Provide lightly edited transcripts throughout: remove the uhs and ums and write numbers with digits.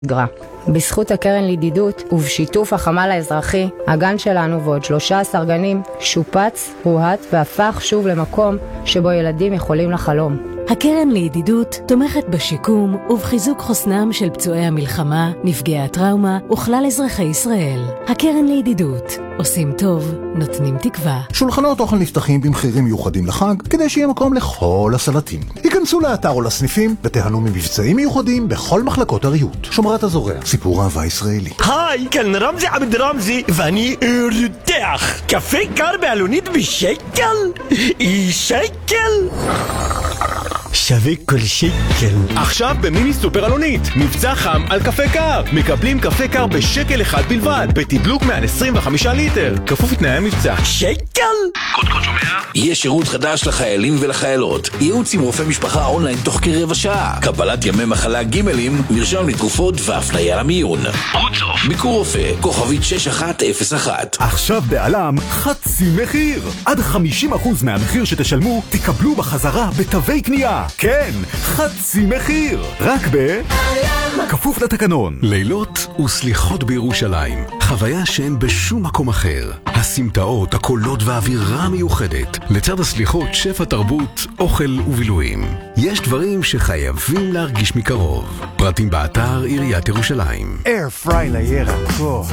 גרע. בזכות הקרן לידידות ובשיתוף החמ"ל האזרחי, הגן שלנו ועוד 13 גנים שופץ, רוהט והפך שוב למקום שבו ילדים יכולים לחלום. הקרן לידידות תומכת בשיקום ובחיזוק חוסנם של פצועי המלחמה, נפגעי הטראומה וכלל אזרחי ישראל. הקרן לידידות, עושים טוב, נותנים תקווה. שולחנות אוכל נפתחים במחירים מיוחדים לחג, כדי שיהיה מקום לכל הסלטים. היכנסו לאתר או לסניפים ותיהנו ממבצעים מיוחדים בכל מחלקות הריהוט. שומרת הזורע, סיפור אהבה ישראלי. היי, כאן רמזי עבד רמזי, ואני רותח. קפה קר באלונית בשקל? שקל? שווה כל שקל. עכשיו במיני סופר אלונית, מבצע חם על קפה קר. מקבלים קפה קר בשקל אחד בלבד, בתדלוק מעל 25 ליטר, כפוף לתנאי המבצע. שקל? קוד שומע? יש שירות חדש לחיילים ולחיילות. ייעוץ עם רופא משפחה אונליין תוך כרבע שעה. קבלת ימי מחלה גימלים, מרשם לתרופות והפניה למיון. רוצוף. ביקור רופא, כוכבית 6101. עכשיו בעלם חצי מחיר. עד 50% מהמחיר שתשלמו תקבלו בחזרה בתווי קנייה. כן, חצי מחיר. רק כפוף לתקנון. לילות וסליחות בירושלים. חוויה שאין בשום מקום אחר. הסמטאות, הקולות והאווירה מיוחדת. לצד הסליחות, שפע תרבות, אוכל ובילויים. יש דברים שחייבים להרגיש מקרוב. פרטים באתר עיריית ירושלים. אייר פריי לירקות.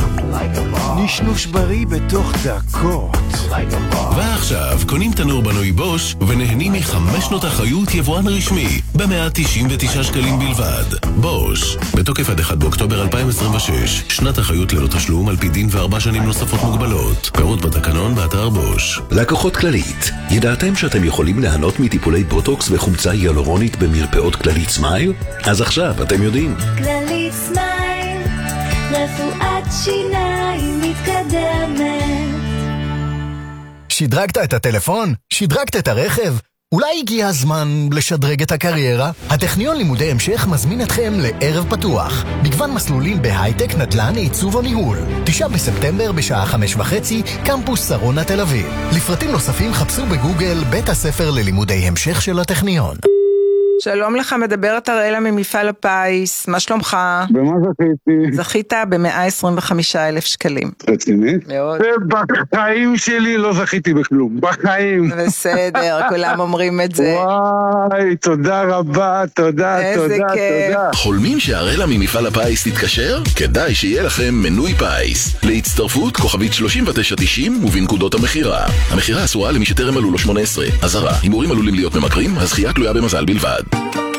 נשנוש בריא בתוך דקות. ועכשיו קונים תנור בנוי בוש ונהנים מ5 שנות אחריות יבואן רשמי ב199 שקלים בלבד. בוש, בתוקף עד 1 באוקטובר 2026. שנת אחריות ללא תשלום על פי דין ו4 שנים נוספות מוגבלות. פירוט בתקנון באתר בוש. לקוחות כללית, ידעתם שאתם יכולים ליהנות מטיפולי בוטוקס וחומצה היאלורונית במרפאות כללית סמייל? אז עכשיו אתם יודעים. כללית סמייל, רפואת שיניים מתקדמת. שדרגת את הטלפון? שדרגת את הרכב? אולי הגיע הזמן לשדרג את הקריירה? הטכניון לימודי המשך מזמין אתכם לערב פתוח. מגוון מסלולים בהייטק, נדל"ן, עיצוב או ניהול. 9 בספטמבר בשעה 5:30, קמפוס שרונה תל אביב. לפרטים נוספים חפשו בגוגל בית הספר ללימודי המשך של הטכניון. שלום לך, מדברת הראלה ממפעל הפיס, מה שלומך? במה זכיתי? זכית ב125,000 שקלים. רצינית? מאוד. בחיים שלי לא זכיתי בכלום, בחיים. בסדר, כולם אומרים את זה. וואי, תודה רבה, תודה. חולמים שהראלה ממפעל הפיס תתקשר? כדאי שיהיה לכם מנוי פיס. להצטרפות כוכבית 3990 ובנקודות המחירה. המחירה אסורה למי שטרם מלאו לו 18. אזהרה, הימורים עלולים להיות ממכרים, הזכייה תלויה במזל בלבד.